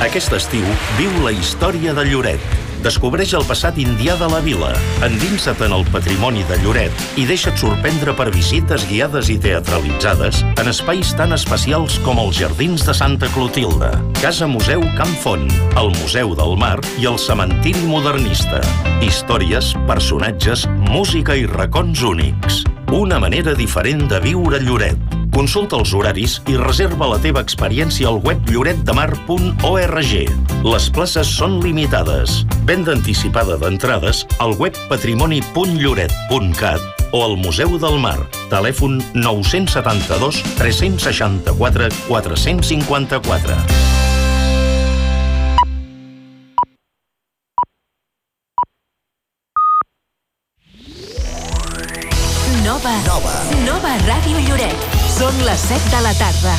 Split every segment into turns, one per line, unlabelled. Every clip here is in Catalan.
Aquest estiu viu la història de Lloret. Descobreix el passat indià de la vila, endinsa't en el patrimoni de Lloret i deixa't sorprendre per visites guiades i teatralitzades en espais tan especials com els Jardins de Santa Clotilde, Casa Museu Can Font, el Museu del Mar i el Cementiri Modernista. Històries, personatges, música i racons únics. Una manera diferent de viure Lloret. Consulta els horaris i reserva la teva experiència al web lloretdemar.org. Les places són limitades. Venda anticipada d'entrades al web patrimoni.lloret.cat o al Museu del Mar. Telèfon 972 364 454.
Nova Ràdio Lloret. Són les 7 de la tarda.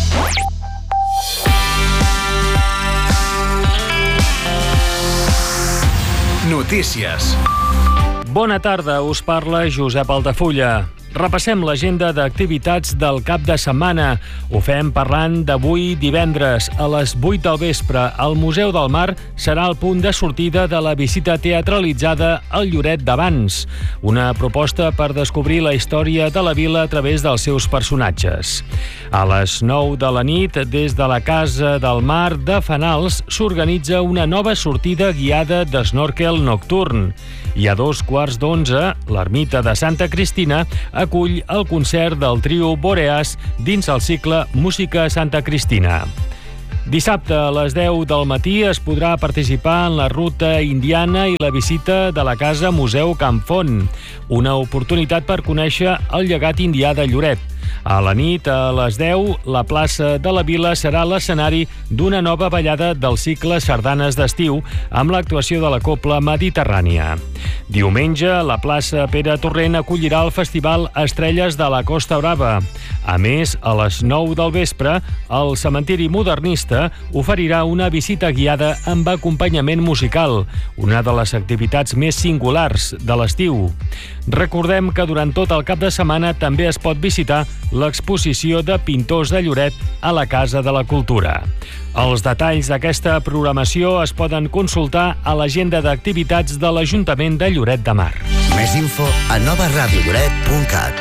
Notícies.
Bona tarda, us parla Josep Altafulla. Repassem l'agenda d'activitats del cap de setmana. Ho fem parlant d'avui divendres. A les 8 del vespre, el Museu del Mar serà el punt de sortida de la visita teatralitzada al Lloret d'abans. Una proposta per descobrir la història de la vila a través dels seus personatges. A les 9 de la nit, des de la Casa del Mar de Fenals, s'organitza una nova sortida guiada d'snorkel nocturn. I a 11:15, l'ermita de Santa Cristina acull el concert del trio Boreas dins el cicle Música Santa Cristina. Dissabte a les 10 del matí es podrà participar en la ruta indiana i la visita de la Casa Museu Can Font, una oportunitat per conèixer el llegat indià de Lloret. A la nit, a les 10, la plaça de la Vila serà l'escenari d'una nova ballada del cicle Sardanes d'estiu amb l'actuació de la Cobla Mediterrània. Diumenge, la plaça Pere Torrent acollirà el festival Estrelles de la Costa Brava. A més, a les 9 del vespre, el Cementiri Modernista oferirà una visita guiada amb acompanyament musical, una de les activitats més singulars de l'estiu. Recordem que durant tot el cap de setmana també es pot visitar l'exposició de pintors de Lloret a la Casa de la Cultura. Els detalls d'aquesta programació es poden consultar a l'agenda d'activitats de l'Ajuntament de Lloret de Mar.
Més info a novaradiolloret.cat.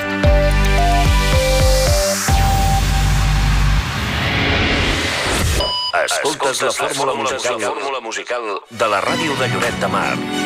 Escoltes la fórmula musical de la ràdio de Lloret de Mar.